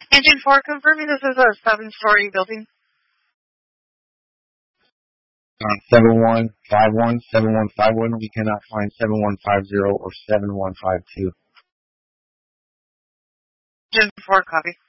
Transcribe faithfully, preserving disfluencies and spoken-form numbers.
Engine four, confirming this is a seven-story building. Uh, seven one five one, seven one five one. We cannot find seven one five zero or seven one five two. Engine four, copy.